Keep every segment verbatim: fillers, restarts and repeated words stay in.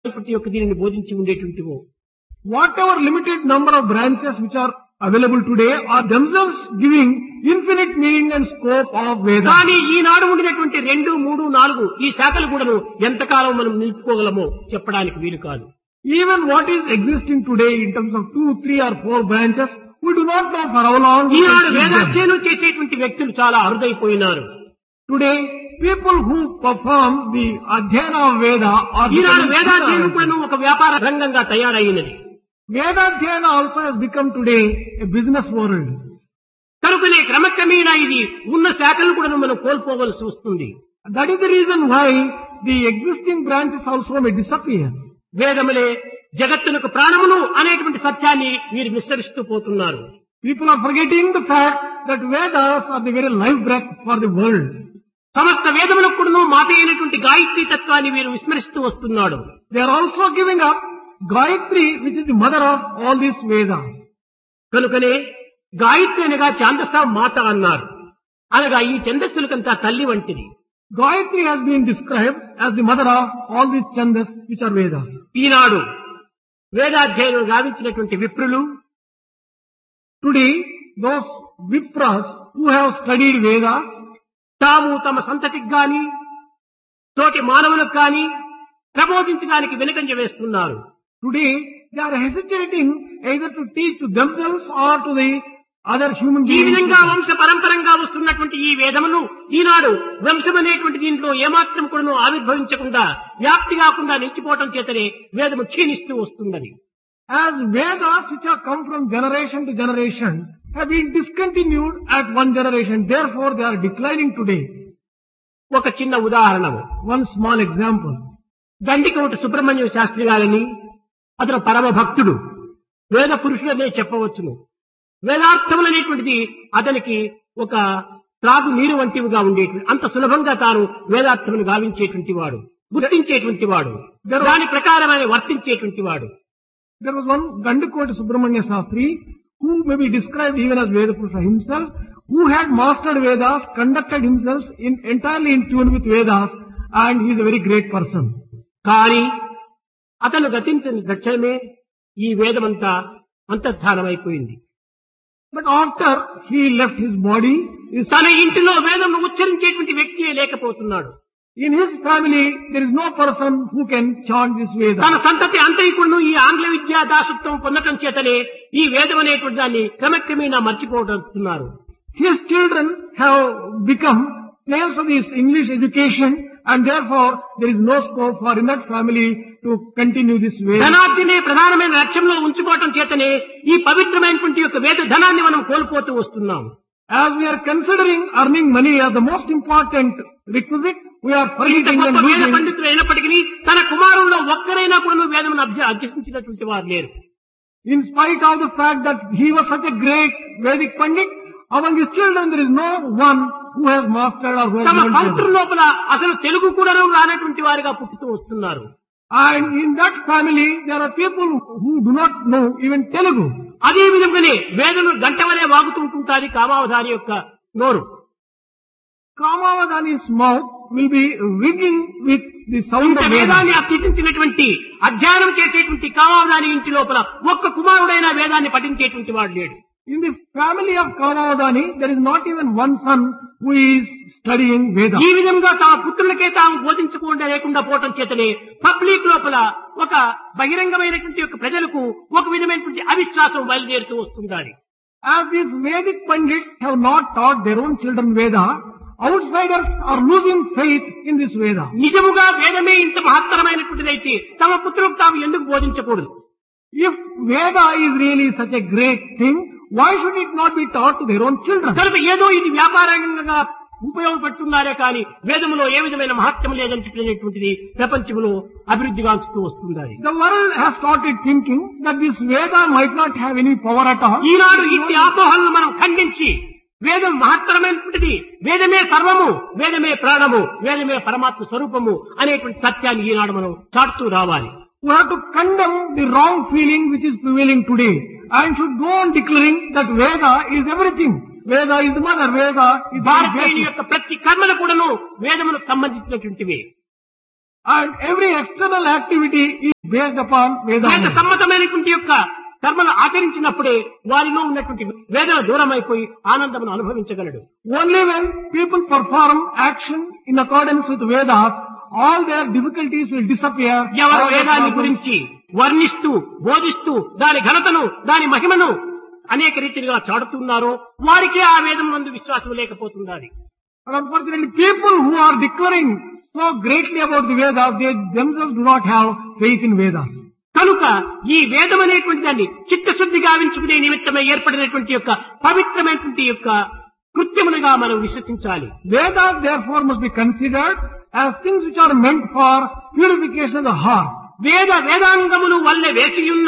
యొక్క దీనిని బోధించి ఉండేటువంటివో whatever limited number of branches which are available today are themselves giving infinite meaning and scope of Vedas. కానీ ఈనాడు ఉండినటువంటి రెండు మూడు నాలుగు ఈ శాఖలు కూడాను ఎంతకాలం మనం నిలుపుకోగలమో చెప్పడానికి వీలు కాదు. Even what is existing today in terms of two, three or four branches, we do not know for how long. we Eenadu can keep them. వేదాధ్యయనం చేసేటువంటి వ్యక్తులు చాలా అరుదైపోయినారు. Today, people who perform the Adhyayana of Veda are Eenadu becoming వేదాధ్యయనం super. కూడాను ఒక వ్యాపార రంగంగా తయారైనది. Vedadhyayana also has become today a business world. కనుకనే క్రమక్రమేణా ఇది ఉన్న శాఖలను కూడా మనం కోల్పోవలసి వస్తుంది. That is the reason why the existing branches also may disappear. వేదములే జగత్తునకు ప్రాణమును అనేటువంటి సత్యాన్ని వీరు విస్తరిస్తూ పోతున్నారు. People are forgetting the fact that Vedas are the very life breath for the world. సమస్త వేదములకు కూడాను మాత అయినటువంటి గాయత్రి తత్వాన్ని వీరు విస్మరిస్తూ వస్తున్నాడు. They are also giving up Gayatri, which is the mother of all these Vedas. కనుకనే గాయత్రి అనగా ఛాందస మాత అన్నారు. అనగా ఈ ఛందస్సులకంతా తల్లి వంటిది. Gayatri has been described as the mother of all these chandas which are Vedas. ఈనాడు వేదాధ్యయనం గావించినటువంటి విప్రులు Today, those Vipras who have studied Vedas, తాము తమ సంతతికి గాని తోటి మానవులకు గాని ప్రబోధించడానికి వెనుకంజ వేస్తున్నారు. today they are hesitating either to teach to themselves or to the other human ఈ beings. విధంగా వంశ పరంపరంగా వస్తున్నటువంటి ఈ వేదమును ఈనాడు వంశం అనేటువంటి దీంట్లో ఏమాత్రం కూడా ఆవిర్భవించకుండా వ్యాప్తి కాకుండా నిలిచిపోవటం చేతనే వేదము క్షీణిస్తూ వస్తున్నది. As Vedas which have come from generation to generation have been discontinued at one generation, therefore they are declining today. ఒక చిన్న ఉదాహరణము, One small example. Gandikota Subrahmanya Sastry గారిని, అతను పరమ భక్తుడు, వేద పురుషుడనే చెప్పవచ్చును. వేదార్థములు అనేటువంటిది అతనికి ఒక త్రాగు నీరు వంటివిగా ఉండేటువంటి అంత సులభంగా తాను వేదార్థములు గావించేటువంటి వాడు, గుర్తించేటువంటి వాడు, దాని ప్రకారమైన వర్తించేటువంటి వాడు. There was one Gandikota Subramanya Shastri who may be described even as Vedapurusha himself, who had mastered Vedas, conducted himself in entirely in tune with Vedas, and he is a very great person. కానీ అతను గతించిన దక్షిణమే ఈ వేదమంతా అంతర్ధానమైపోయింది. But after he left his body, his తన ఇంటిలో వేదం ఉచ్చరించేటువంటి వ్యక్తియే లేకపోతున్నాడు. in his family, there is no person who can chant this Veda. తన సంతతి అంతరికుడును ఈ ఆంగ్ల విద్యా దాసత్వం పొందటం చేతనే ఈ వేదం అనేటువంటి దాన్ని క్రమక్రమేణా మర్చిపోతున్నారు. His children have become slaves of this English education, and therefore there is no scope for in that family to continue this Veda. ధనార్జనే ప్రధానమైన లక్ష్యంలో ఉంచుకోవటం చేతనే ఈ పవిత్రమైనటువంటి యొక్క వేద ధనాన్ని మనం కోల్పోతూ వస్తున్నాం. As we are considering earning money as the most important requisite, we are ఇంత forgetting గొప్ప and వేద losing. పండితులు అయినప్పటికీ తన కుమారుల్లో ఒక్కరైనా కూడా వేదమును అభ్య- అభ్యసించినటువంటి వారు లేరు. In spite of the fact that he was such a great Vedic Pandit, among his children there is no one who has mastered or who has తమ learned పంతుల Veda. లోపల అసలు తెలుగు కూడా రానటువంటి వారిగా పుట్టుతూ వస్తున్నారు. And in that family there are people who do not know even Telugu. అదే విధంగానే వేదము గంట వలె వాగుతుంటుంటాది కామావధాని యొక్క నోరు. Kamavadani's mouth will be ringing with the sound ఇంత of Veda. వేదాన్ని అభ్యసించినటువంటి అధ్యయనం చేసేటువంటి కామావధాని ఇంటి లోపల ఒక్క కుమారుడైన వేదాన్ని పఠించేటువంటి వాడు లేడు. In the family of Kamavadani, there is not even one son who is studying Veda. ఈ విధంగా తమ పుత్రులకే తాము బోధించకుండా లేకుండా పోవటం చేతనే పబ్లిక్ లోపల ఒక బహిరంగమైనటువంటి ఒక ప్రజలకు ఒక విధమైనటువంటి అవిశ్వాసం బయలుదేరుతూ వస్తుండాలి. As these Vedic Pandits have not taught their own children Veda, outsiders are losing faith in this Veda. నిజముగా వేదమే ఇంత మహత్తరమైనటువంటిదైతే తమ పుత్రులకు తాము ఎందుకు బోధించకూడదు? If Veda is really such a great thing, why should it not be taught to their own children? కనుక ఏదో ఇది వ్యాపారంగా ఉపయోగపడుతున్నారే కానీ వేదములో ఏ విధమైన మహత్యం లేదని చెప్పినటువంటిది ప్రపంచంలో అభివృద్ధిగాంచుతూ వస్తుంది. The world has started thinking that this Veda might not have any power at all. ఈనాడు ఇట్టి అపోహలను మనం ఖండించి వేదం మహత్తరమైనటువంటిది, వేదమే సర్వము, వేదమే ప్రాణము, వేదమే పరమాత్మ స్వరూపము అనేటువంటి సత్యాన్ని ఈనాడు మనం చాటుతూ రావాలి. We have to condemn the wrong feeling which is prevailing today and should go on declaring that Veda is everything. Veda is the mother, Veda is the భారతీయుని basic. యొక్క ప్రతి కర్మలు కూడాను వేదములకు సంబంధించినటువంటివి. And every external activity is based upon వేద Vedanta. సమ్మతమైనటువంటి యొక్క కర్మలు ఆచరించినప్పుడే వారిలో ఉన్నటువంటి వేదన దూరం అయిపోయి ఆనందమును అనుభవించగలడు. Only when people perform action in accordance with Vedas, all their difficulties will disappear. ఎవరు All their వేదాన్ని problems- గురించి వర్ణిస్తూ బోధిస్తూ దాని ఘనతను దాని మహిమను అనేక రీతిగా చాటుతున్నారో వారికే ఆ వేదం నందు విశ్వాసం లేకపోతున్నది. But unfortunately, people who are declaring so greatly about the Vedas, they themselves do not have faith in Vedas. కనుక ఈ వేదం అనేటువంటి దాన్ని చిత్తశుద్ధి గావించుకునే నిమిత్తమై ఏర్పడినటువంటి యొక్క పవిత్రమైనటువంటి యొక్క కృత్యములుగా మనం విశ్వసించాలి. Vedas therefore must be considered as things which are meant for purification of the heart. వేద వేదాంగములు వల్లే వేసియున్న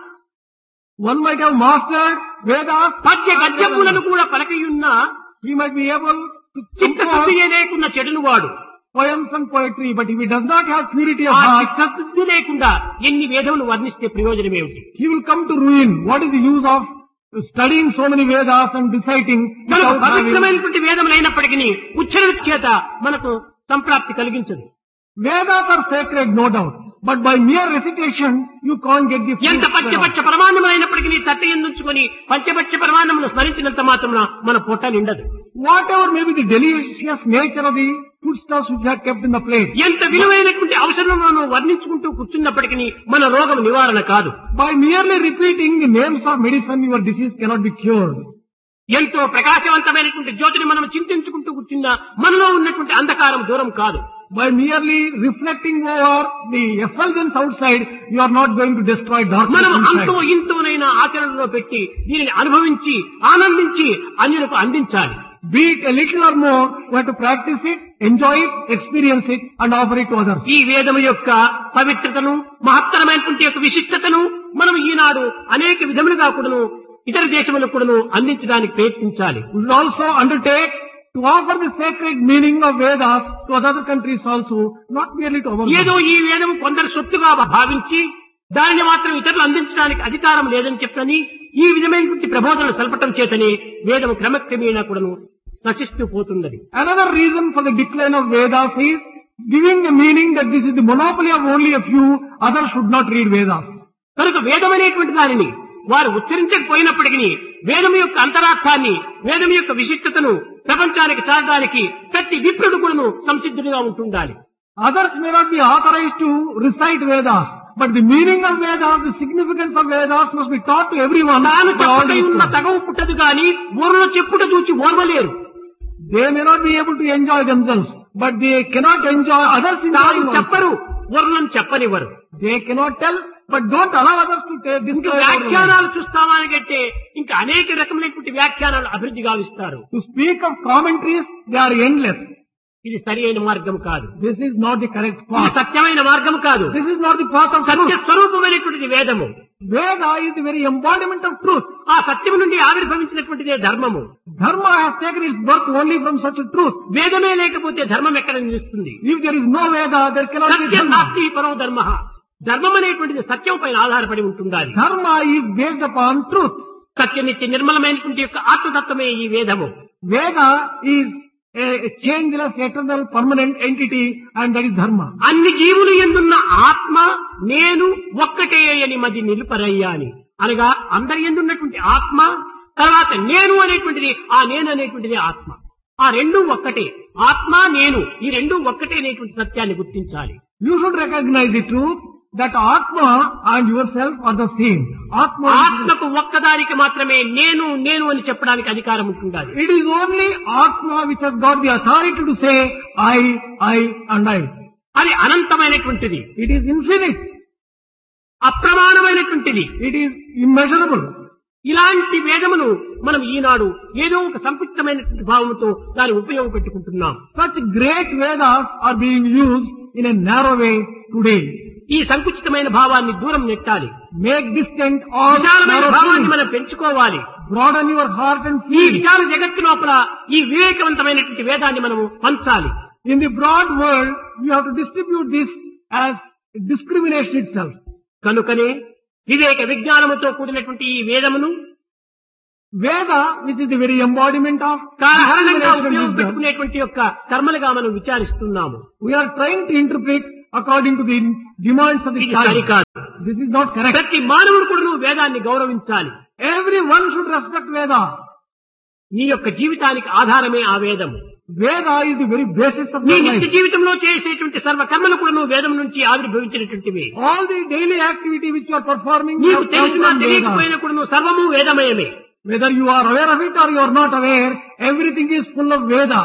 One might have mastered Vedas, పద్య గద్యములను కూడా పలకయున్న he might be able to చిత్తశుద్ధి compose లేకున్న చెడును వాడు. poems and poetry, but if he does not have purity of ఆ heart, చిత్తశుద్ధి లేకుండా ఎన్ని వేదములు వర్ణిస్తే ప్రయోజనం ఏమిటి? he will come to ruin. What is the use of studying so many Vedas and reciting మనకు without having... పవిత్రమైనటువంటి వేదములు అయినప్పటికీ ఉచ్చరణ చేత మనకు సంప్రాప్తి కలిగించదు. Vedas are sacred, no doubt, but by mere recitation, you can't get the ఎంత fruits పంచపక్ష thereof. ప్రమాణం అయినప్పటికీ తట్టి ఎందుకుని పంచపక్ష ప్రమాణమును స్మరించినంత మాత్రం మన పొట్ట నిండదు. Whatever may be the delicious nature of the foodstuffs which are kept in the plate, ఎంత విలువైనటువంటి అవసరములను వర్ణించుకుంటూ కూర్చున్నప్పటికీ మన రోగం నివారణ కాదు. by merely repeating the names of medicine, your disease cannot be cured. ఎంతో ప్రకాశవంతమైనటువంటి జ్యోతిని మనం చింతించుకుంటూ కూర్చున్నా మనలో ఉన్నటువంటి అంధకారం దూరం కాదు. By merely reflecting over the effulgence outside, you are not going to destroy darkness మనం అంతో inside. ఇంతోనైనా ఆచరణలో పెట్టి దీనిని అనుభవించి ఆనందించి అన్యులకు అందించాలి. Be it a little or more, you have to practice it, enjoy it, experience it, and offer it to others. ఈ వేదము యొక్క పవిత్రతను మహత్తరమైనటువంటి యొక్క విశిష్టతను మనం ఈనాడు అనేక విధములుగా కూడాను ఇతర దేశములకు కూడాను అందించడానికి ప్రయత్నించాలి. We will also undertake to offer the sacred meaning of Vedas to other countries also, not merely to our ఏదో own. ఈ వేదం కొందరు సొత్తుగా భావించి దానిని మాత్రం ఇతరులు అందించడానికి అధికారం లేదని చెప్పని ఈ విధమైనటువంటి ప్రబోధనలు సల్పటం చేతనే వేదం క్రమక్రమేణా కూడాను నశిస్తూ పోతున్నది. Another reason for the decline of Vedas is giving the meaning that this is the monopoly of only a few, others should not read Vedas. కనుక వేదం అనేటువంటి దానిని వారు ఉచ్చరించకపోయినప్పటికీ వేదం యొక్క అంతరార్థాన్ని వేదం యొక్క విశిష్టతను ప్రపంచానికి చాటడానికి ప్రతి విప్రుడు కూడాను సంసిద్ధుడిగా ఉంటుండాలి. Others may not be authorized to recite Vedas, but the meaning of Vedas, the significance of Vedas must be taught to everyone. తాను by all చెప్పుటై ఉన్న people. తగవు పుట్టదు గాని ఊరులో చెప్పుట చూచి ఓర్వలేరు. They may not be able to enjoy themselves, but they cannot enjoy others తాను enjoying also. చెప్పరు ఊరులను చెప్పనివ్వరు. They cannot tell, but don't allow others to take this. ఇంకా వ్యాఖ్యానాలు చూస్తామని కంటే ఇంకా అనేక రకములైనటువంటి వ్యాఖ్యానాలు అభివృద్ధి గావిస్తారు. To speak of commentaries, they are endless. ఇది సరి అయిన మార్గం కాదు. This is not the correct ఇది path. సత్యమైన మార్గం కాదు. This is not the path of Satya truth. స్వరూపమైనటువంటిది వేదము. Veda is the very embodiment of truth. ఆ సత్యము నుండి ఆవిర్భవించినటువంటిదే ధర్మము. Dharma has taken its birth only from such a truth. వేదమే లేకపోతే ధర్మం ఎక్కడ నిలుస్తుంది? If there is no Veda, there cannot be Satyam Dharma. నాస్తి పరో ధర్మ. ధర్మం అనేటువంటిది సత్యం పైన ఆధారపడి ఉంటుండాలి. Dharma is based upon truth. సత్యనిత్య నిర్మలమైనటువంటి యొక్క ఆత్మతత్వమే ఈ వేదము. Veda is a changeless, eternal, permanent entity, and that is Dharma. అన్ని జీవులు ఎందున్న ఆత్మ నేను ఒక్కటే అని మది నిలుపరయ్యా అని అనగా అందరి ఎందున్నటువంటి ఆత్మ తర్వాత నేను అనేటువంటిది ఆ నేను అనేటువంటిది ఆత్మ. ఆ రెండు ఒక్కటే. ఆత్మ నేను ఈ రెండు ఒక్కటే అనేటువంటి సత్యాన్ని గుర్తించాలి. You should recognize the truth that Atma and yourself are the same. Atma is ఆత్మకు ఒక్కదానికి మాత్రమే నేను నేను అని చెప్పడానికి అధికారం ఉంటుండాలి. It is only Atma which has got the authority to say I, I and I. అది అనంతమైనటువంటిది, It is infinite. అప్రమాణమైనటువంటిది. It is immeasurable. ఇలాంటి వేదమును మనం ఈనాడు ఏదో ఒక సంకుచితమైనటువంటి భావంతో దాన్ని ఉపయోగపెట్టుకుంటున్నాం. Such great Vedas are being used in a narrow way today. ఈ సంకుచితమైన భావాన్ని దూరం నెట్టాలి. Make distant all విశాలమైన narrow భావాన్ని things. మనం పెంచుకోవాలి. Broaden your heart and ఈ feel. విశాల జగత్తు లోపల ఈ వివేకవంతమైనటువంటి వేదాన్ని మనము పంచాలి. In the broad world, you have to distribute this as discrimination itself. కనుకనే వివేక విజ్ఞానముతో కూడినటువంటి ఈ వేదమును Veda, which is the very embodiment of కారణంగా discrimination and wisdom, ఉపయోగపెట్టుకునేటువంటి యొక్క కర్మలుగా మనం విచారిస్తున్నాము. we are trying to interpret according to the demands of the ఇది time. సరికాదు. This is not correct. ప్రతి మానవుడు కూడా నువ్వు వేదాన్ని గౌరవించాలి. Everyone should respect Veda. నీ యొక్క జీవితానికి ఆధారమే ఆ వేదము. Veda is the very basis of నీ your నిత్య life. జీవితంలో చేసేటువంటి సర్వ కర్మలు కూడా నువ్వు వేదం నుంచి ఆవిర్భవించినటువంటివి. All the daily activity which you are performing, you నీకు have come తెలిసినా from తెలియకపోయినా Veda. కూడా నువ్వు సర్వము వేదమయమే. Whether you are aware of it or you are not aware, everything is full of Veda.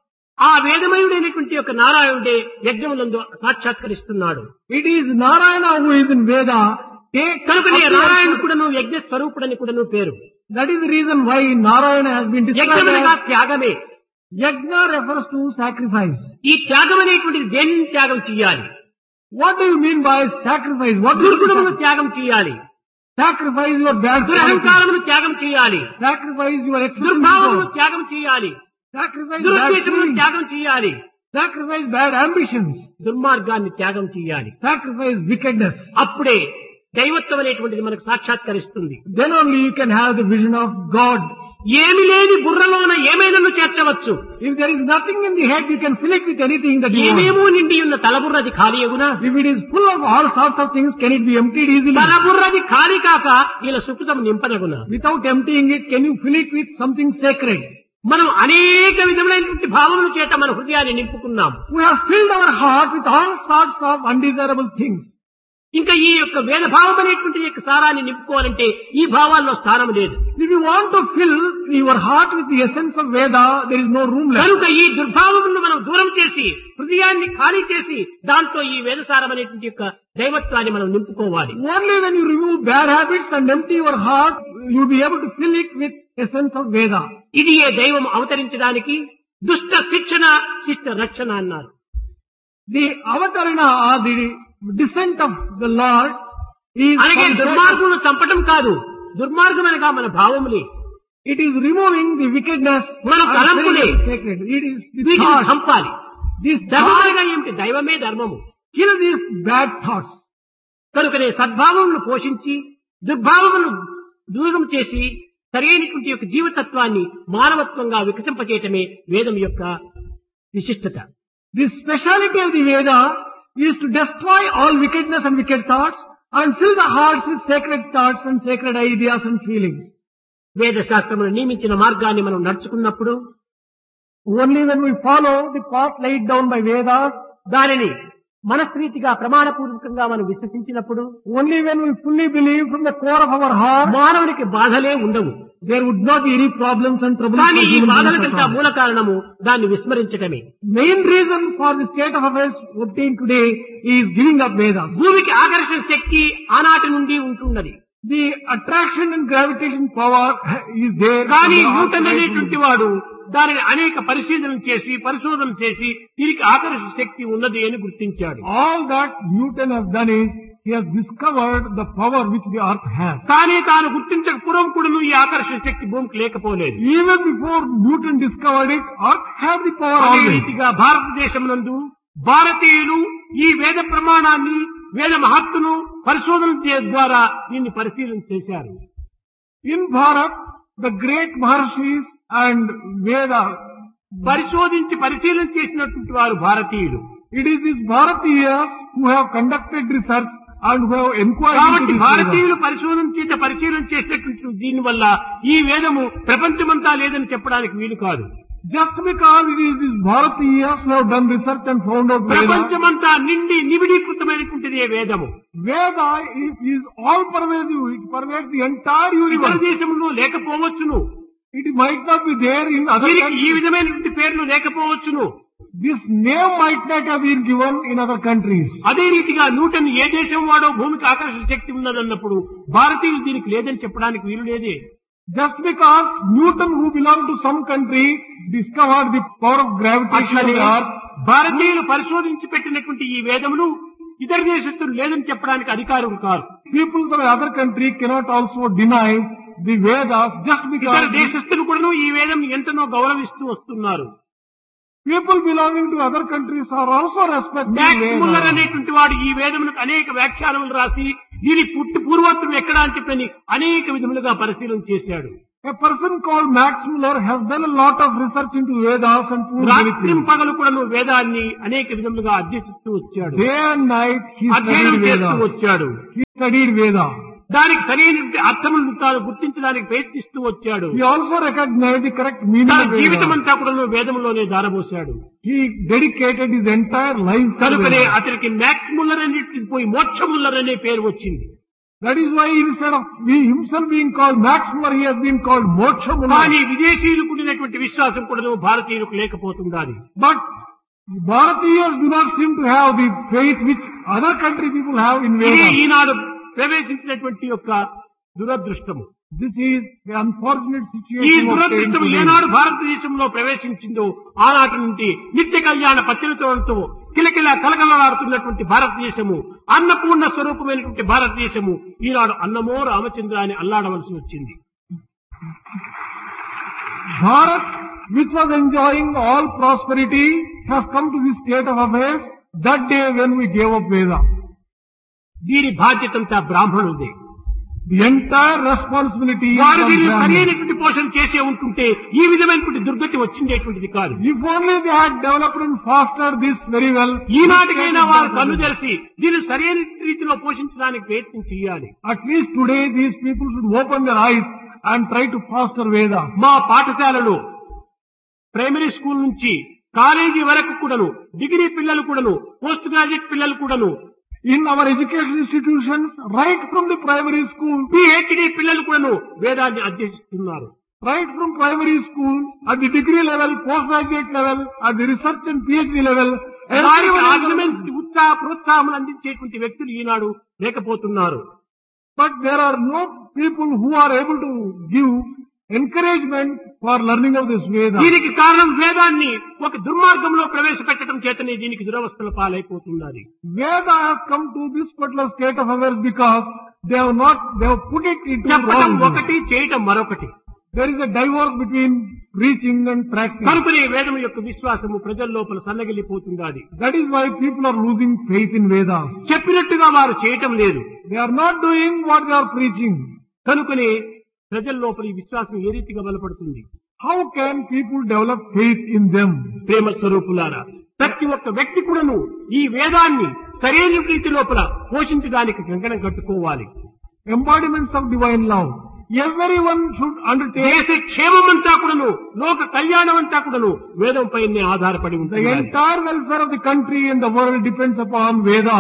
ఆ వేదమయుడైనటువంటి యొక్క నారాయణుడే యజ్ఞములందు సాక్షాత్కరిస్తున్నాడు. It is Narayana who is in Veda. Take కనుకనే up నారాయణుడు your- కూడా నువ్వు యజ్ఞ స్వరూపుడని కూడా నువ్వు పేరు. That is the reason why Narayana has been described యజ్ఞమనగా as త్యాగమే. Yajna refers to sacrifice. ఈ త్యాగం అనేటువంటిది దేనిని త్యాగం చేయాలి? What do you mean by sacrifice? What is దుర్గుణమును sacrifice? త్యాగం చేయాలి. Sacrifice your bad qualities. దురహంకారమును త్యాగం చేయాలి. Sacrifice your దుర్భావమును excellence. త్యాగం చేయాలి. Sacrifice bad దురుద్దేశమును feelings. త్యాగం చేయాలి. Sacrifice bad ambitions. దుర్మార్గాన్ని త్యాగం చేయాలి. Sacrifice wickedness. అప్పుడే దైవత్వం అనేటువంటిది మనకు సాక్షాత్కరిస్తుంది. Then only you can have the vision of God. ఏమి లేని బుర్రలోన ఏమైనా చేర్చవచ్చు. If there is nothing in the head, you can fill it with anything that you want. ఏమేమో నిండి ఉన్న తలబుర్రది ఖాళీ అగునా? If it is full of all sorts of things, can it be emptied easily? తలబుర్రది ఖాళీ కాక ఇలా సుకృతం నింపనగునా? Without emptying it, can you fill it with something sacred? మనం అనేక విధములైనటువంటి భావముల చేత మన హృదయాన్ని నింపుకున్నాం. We have filled our heart with all sorts of undesirable things. ఇంకా ఈ యొక్క వేద భావం అనేటువంటి యొక్క సారాన్ని నింపుకోవాలంటే ఈ భావాల్లో స్థానం లేదు. If you want to fill your heart with the essence of Veda, there is no room left. కనుక ఈ దుర్భావములను మనం దూరం చేసి హృదయాన్ని ఖాళీ చేసి దాంతో ఈ వేదసారం అనేటువంటి యొక్క దైవత్వాన్ని మనం నింపుకోవాలి. Only when you remove bad habits and empty your heart, you will be able to fill it with essence of Veda. ఇది ఏ దైవం అవతరించడానికి దుష్ట శిక్షణ శిష్ట రక్షణ అన్నారు. The avatarana or the descent of the Lord is అలాగే from దుర్మార్గులను చంపటం కాదు. దుర్మార్గం అనగా మన భావములే. it is removing the wickedness. మన and తలంపులే. filling it sacred. It is the వీటిని thoughts. చంపాలి. This ధర్మం thought, అనగా ఏమిటి? దైవమే ధర్మము. kill these bad thoughts. కనుకనే సద్భావములను పోషించి దుర్భావములను దూరం చేసి సరైనటువంటి యొక్క జీవతత్వాన్ని మానవత్వంగా వికసింపచేయటమే వేదం యొక్క విశిష్టత. The speciality of the Veda is to destroy all wickedness and wicked thoughts and fill the hearts with sacred thoughts and sacred ideas and feelings. వేద శాస్త్రమును నియమించిన మార్గాన్ని మనం నడుచుకున్నప్పుడు Only when we follow the path laid down by Vedas, దానిని మనస్రీతిగా ప్రమాణపూర్వకంగా మనం విశ్వసించినప్పుడు only when we fully believe from the core of our heart, మానవునికి బాధలే ఉండవు. there would not be any problems and troubles. కానీ for ఈ human బాధల beings at కంటే all. మూల కారణము దాన్ని విస్మరించటమే. Main reason for the state of affairs obtained today is giving up Vedas. భూమికి ఆకర్షణ శక్తి ఆనాటి నుండి ఉంటున్నది. The attraction and gravitation power is there. కానీ from the న్యూటన్ outside. అనేటువంటి వాడు దానిని అనేక పరిశీలన చేసి పరిశోధన చేసి దీనికి ఆకర్షణ శక్తి ఉన్నది అని గుర్తించాడు. All that Newton has done is he has discovered the power which the earth has. కానీ తాను గుర్తించక పూర్వం కూడా ఈ ఆకర్షణ శక్తి భూమికి లేకపోలేదు. Even before Newton discovered it, earth had the power అదే always. రీతిగా భారతదేశమునందు భారతీయులు ఈ వేద ప్రమాణాన్ని వేద మహత్తును పరిశోధన చే- ద్వారా దీన్ని పరిశీలన చేశారు. In Bharat, the great Maharshis and Veda, పరిశోధించి పరిశీలన చేసినటువంటి వారు భారతీయులు. it is these Bharatiyas who have conducted research and who have inquired కాబట్టి into this Veda. భారతీయులు పరిశోధన చేత పరిశీలన చేసినటువంటి దీని వల్ల ఈ వేదము ప్రపంచమంతా లేదని చెప్పడానికి వీలు కాదు. Just because it is these Bharatiyas who have done research and found out Veda, ప్రపంచమంతా నిండి నిబిడీకృతమైనటువంటిది ఏ వేదము. Veda is, is all pervasive. It pervades the entire ఇతర universe. దేశంలో లేకపోవచ్చును. It might not be there in other దీనికి ఈ countries. విధమైనటువంటి పేర్లు లేకపోవచ్చును. This name might not have been given in other countries. అదే రీతిగా న్యూటన్ ఏ దేశం వాడో భూమికి ఆకర్షణ శక్తి ఉన్నదన్నప్పుడు భారతీయులు దీనికి లేదని చెప్పడానికి వీలు లేదే. Just because Newton, who belonged to some country, discovered the power of gravitation of అట్లనే the earth, భారతీయులు పరిశోధించి పెట్టినటువంటి ఈ వేదమును ఇతర దేశస్తులు లేదని చెప్పడానికి అధికారం కాదు. peoples of another country cannot also deny the Vedas just ఇతర because దేశస్తులు కూడా ఈ వేదం ఎంతనో గౌరవిస్తూ వస్తున్నారు. people belonging to other countries are also respecting max Muller Vedas. అనేటువంటి వాడు ఈ వేదములకు అనేక వ్యాఖ్యానములు రాసి దీని పుట్టి పూర్వత్వం ఎక్కడ అని చెప్పని అనేక విధములుగా పరిశీలన చేశాడు. A person called Max Muller has done a lot of research into Vedas and proved many రాత్రి things. పగలు కూడా వేదాన్ని అనేక విధములుగా అధ్యసిస్తూ వచ్చాడు, Day and night he అధ్యయనం studied చేస్తూ Vedas. వచ్చాడు. He studied Veda. దానికి సరైన అర్థములను తాను గుర్తించడానికి ప్రయత్నిస్తూ వచ్చాడు. He also recognized the correct meaning తన of జీవితం Veda. అంతా కూడా వేదంలోనే దారబోశాడు. He dedicated his entire life to కనుకనే Veda. అతనికి మ్యాక్స్ ముల్లర్ అనేటిది పోయి మోక్ష ముల్లర్ అనే పేరు వచ్చింది. That is why instead of he himself being called Max Muller, he has been called Moksha కానీ Muller. విదేశీయులకు ఉండినటువంటి విశ్వాసం కూడా భారతీయులకు లేకపోతుండాలి. But Bharatiyas do not seem to have the faith which other country people have in ఇది Veda. ఈనాడు ప్రవేశించినటువంటి యొక్క దురదృష్టము. This is the unfortunate ఈ situation of దురదృష్టం today. ఏనాడు భారతదేశంలో ప్రవేశించిందో ఆనాటి నుండి నిత్య కళ్యాణ పచ్చలతో కిలకిల కలకలలాడుతున్నటువంటి భారతదేశము, అన్నపూర్ణ స్వరూపమైనటువంటి భారతదేశము ఈనాడు అన్నమో రామచంద్ర అని అల్లాడవలసి వచ్చింది. Bharat, which was enjoying all prosperity, has come to this state of affairs that day when we gave up Veda. దీని బాధ్యతంతా బ్రాహ్మణుదే. The entire responsibility is వారు on దీన్ని Brahmins. సరైనటువంటి పోషణ చేసే ఉంటుంటే ఈ విధమైనటువంటి దుర్గతి వచ్చిండేటువంటిది కాదు. If only they had developed and fostered this very well, ఈనాటికైనా వారు కన్ను తెరిచి దీన్ని సరైన రీతిలో పోషించడానికి ప్రయత్నం చేయాలి. at least today these people should open their eyes and try to foster Veda. మా పాఠశాలలో ప్రైమరీ స్కూల్ నుంచి కాలేజీ వరకు కూడాను, డిగ్రీ పిల్లలు కూడాను, పోస్ట్ గ్రాడ్యుయేట్ పిల్లలు కూడాను, In our education institutions, right from the primary school, PhD పిల్లలు కూడాను వేదాన్ని అధ్యసిస్తున్నారు. right from primary school, at the degree level, postgraduate level, at the research and PhD level, వారికి everyone is- ఆర్గ్యుమెంట్స్ ఉత్సాహ ప్రోత్సాహం అందించేటువంటి వ్యక్తులు ఈనాడు లేకపోతున్నారు. but there are no people who are able to give encouragement for learning of this Veda. దీనికి కారణం వేదాన్ని ఒక దుర్మార్గంలో ప్రవేశపెట్టడం చేతనే దీనికి దురవస్థల పాలైపోతున్నది. Veda has come to this particular state of affairs because they have not, they have put it into చెప్పటం wrong. ఒకటి, చేయటం మరొకటి. There is a divorce between preaching and practice. కనుకనే వేదం యొక్క విశ్వాసము ప్రజల లోపల సన్నగిల్లిపోతున్నది. That is why people are losing faith in Veda. చెప్పినట్టుగా వారు చేయటం లేదు. They are not doing what they are preaching. కనుకనే ప్రజల లోపల ఈ విశ్వాసం ఏ రీతిగా బలపడుతుంది? How can people develop faith in them? ప్రేమ స్వరూపులారా, ప్రతి ఒక్క వ్యక్తి కూడాను ఈ వేదాన్ని సరైన రీతి లోపల పోషించడానికి కంకణం కట్టుకోవాలి. Embodiments of divine love. Everyone should undertake. దేశ క్షేమమంతా కూడాను, లోక కళ్యాణం అంతా కూడాను వేదం పైనే ఆధారపడి The ఉంటుంది. entire welfare of the country and the world depends upon Veda.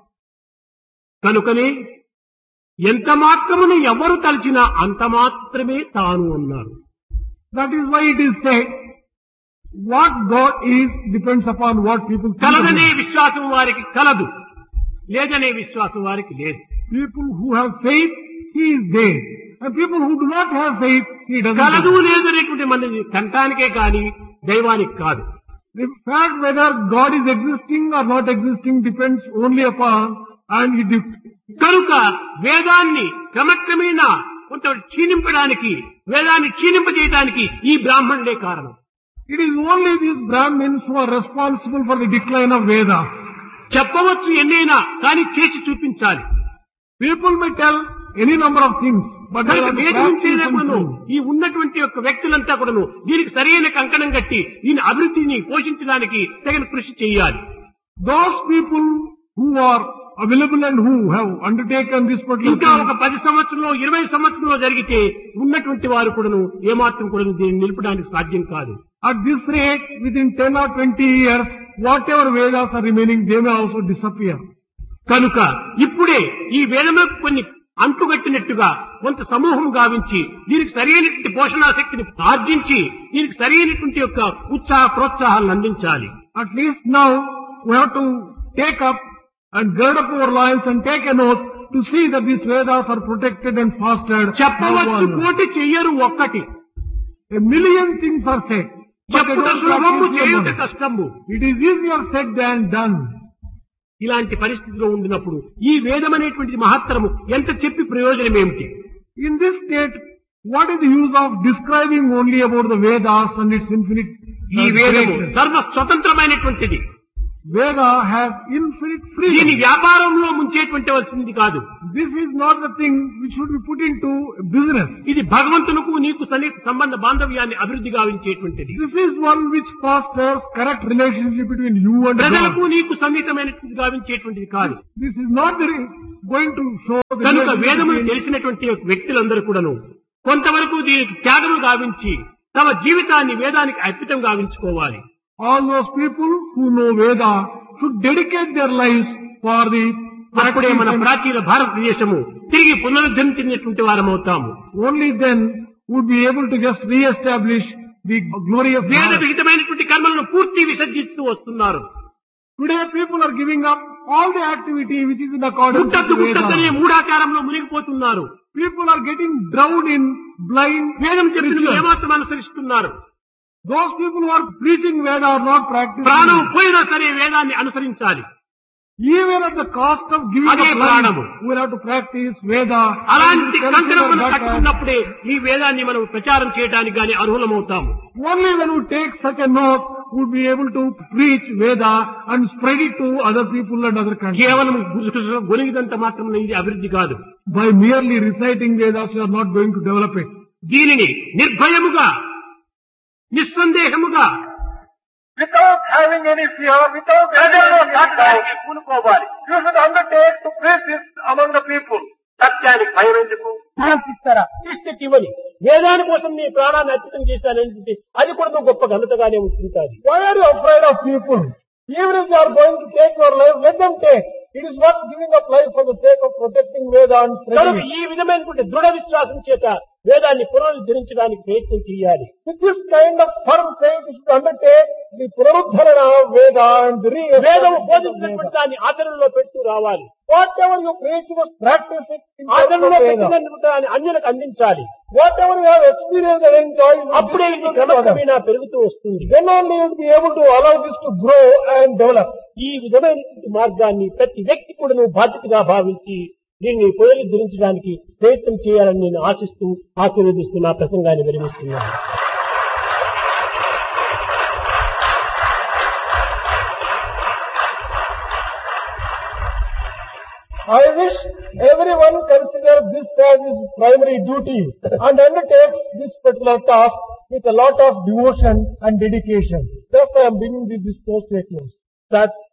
కనుకనే ఎంత మాత్రమును ఎవరు తలచినా అంత మాత్రమే తాను అన్నారు. That is why it is said, what God is depends upon what people think of కలదనే Him. విశ్వాసం వారికి కలదు, లేదనే విశ్వాసం వారికి లేదు. People who have faith, He is there. And people who do not have faith, He doesn't. కలదు exist. లేదు అనేటువంటి మనది కంఠానికే కాని దైవానికి కాదు. The fact whether God is existing or not existing depends only upon, and it dep- కనుక వేదాన్ని క్రమక్రమేణా కొంత క్షీణింపడానికి, వేదాన్ని క్షీణింపజేయడానికి ఈ బ్రాహ్మణుడే కారణం. it is only these Brahmins who are responsible for the decline of Veda. చెప్పవచ్చు ఎన్నైనా కానీ చేసి చూపించాలి. People may tell any number of things, but they కనుక have to వేద practice నుంచేనప్పుడు something. ఈ ఉన్నటువంటి యొక్క వ్యక్తులంతా కూడాను దీనికి సరైన కంకణం కట్టి దీని అభివృద్ధిని పోషించడానికి తగిన కృషి చేయాలి. Those people who are available and who have undertaken this particular ఇంకా ఒక thing, పది సంవత్సరంలో ఇరవై సంవత్సరంలో జరిగితే ఉన్నటువంటి వారు కూడాను ఏమాత్రం కూడా దీన్ని నిలపడానికి సాధ్యం కాదు. at this rate, within ten or twenty years, whatever Vedas are remaining, they may also disappear. కనుక ఇప్పుడే ఈ వేదములకు కొన్ని అంటుగట్టినట్టుగా కొంత సమూహం గావించి దీనికి సరైనటువంటి పోషణాశక్తిని ఆర్జించి దీనికి సరైనటువంటి యొక్క ఉత్సాహ ప్రోత్సాహాలను అందించాలి. At least now, we have to take up and gird up our loins and take an oath to see that these Vedas are protected and fostered. చెప్పవచ్చు, పోటీ చెయ్యరు ఒక్కటి. A million things are said. but they చెప్పుట don't సులభము, practice చేయుట them. కష్టము. It is easier said than done. ఇలాంటి పరిస్థితిలో ఉండినప్పుడు ఈ వేదం అనేటువంటి మహత్తరము ఎంత చెప్పి ప్రయోజనం ఏమిటి? In this state, what is the use of describing only about the Vedas and its infinite ఈ uh, వేదము greatness? సర్వ స్వతంత్రమైనటువంటిది. Veda has infinite దీని freedom. వ్యాపారంలో ముంచేటువంటి వలసింది కాదు. This is not the thing which should be put into business. ఇది భగవంతునకు నీకు సన్నిహిత సంబంధ బాంధవ్యాన్ని అభివృద్ధి గావించేటువంటిది. This is one which fosters correct relationship between you and ప్రజలకు God. నీకు సన్నిహితమైనటువంటి గావించేటువంటిది కాదు. This is not the re- going to show the కనుక relationship వేదములు between- తెలిసినటువంటి వ్యక్తులందరూ కూడాను కొంతవరకు దీనికి త్యాగము గావించి తమ జీవితాన్ని వేదానికి అర్పితం గావించుకోవాలి. all those people who know Veda should dedicate their lives for the అప్పుడే మన practice and ప్రాచీన భారతదేశము తిరిగి పునరుద్ధరించినటువంటి వారమవుతాము. only then would be able to just re-establish the glory of వేద God. విహితమైనటువంటి కర్మలను పూర్తి విసర్జిస్తూ వస్తున్నారు. Today people are giving up all the activity which is in accordance గుట్టత్తు with గుట్టత్తనే Veda. మూఢాచారంలో మునిగిపోతున్నారు. People are getting drowned in blind వేదం చెప్పిన rituals. ఏమాత్రం అనుసరిస్తున్నారు. Those people who are preaching Veda are not practicing. ప్రాణం పోయినా సరే వేదాన్ని అనుసరించాలి. Even at the cost of giving అదే up ప్రాణము. life, we will have to practice Veda. అలాంటి And కంకణం consider మనం that as- కట్టుకున్నప్పుడే ఈ వేదాన్ని మనం ప్రచారం చేయడానికి గాని అర్హులమవుతాము. Only when we take such an oath would be able to preach Veda and spread it to other people and other countries. కేవలం గురిగిదంత మాత్రం ఇది అభివృద్ధి కాదు. By merely reciting Vedas, you are not going to develop it. దీనిని నిర్భయముగా నిస్సందేహముగా without having any fear, without having any doubt, పూనుకోవాలి. you should undertake to preach this among the people. సత్యానికి భయం ఎందుకు? ఇస్తారా ఇష్టటివని వేదాని కోసం నీ ప్రాణాన్ని అర్పితం చేశానంటే అది కూడా నువ్వు గొప్ప ఘనతగానే ఉంటుంది. Why are you afraid of people? Even if they are going to take your life, let them take. It is worth giving up life for the sake of protecting Veda and కనుక spreading it. ఈ విధమైనటువంటి దృఢ విశ్వాసం చేత వేదాన్ని పునరుద్ధరించడానికి ప్రయత్నం చేయాలి. With this kind of firm faith, you should undertake the Punaruddharana of Veda and the వేదము re-establishment of బోధించినటువంటి Veda. దాన్ని ఆచరణలో పెడుతూ రావాలి. Whatever you preach, you must practice it in terms ఆచరణలో of Veda. పెట్టినటువంటి దాన్ని అన్యులకు అందించాలి. Whatever you have experienced and enjoyed, you అప్పుడే ఇది distribute to others. క్రమక్రమేణా పెరుగుతూ వస్తుంది. Then only you will be able to allow this to grow and develop. ఈ విధమైనటువంటి మార్గాన్ని ప్రతి వ్యక్తి కూడా నువ్వు బాధ్యతగా భావించి దీన్ని పునరుద్ధరించడానికి ప్రయత్నం చేయాలని నేను ఆశిస్తూ ఆశీర్వదిస్తూ నా ప్రసంగాన్ని విరమిస్తున్నాను. I wish everyone consider this as his primary duty and undertakes this particular task with a lot of devotion and dedication. Therefore, I am bringing this discourse to a close. సత్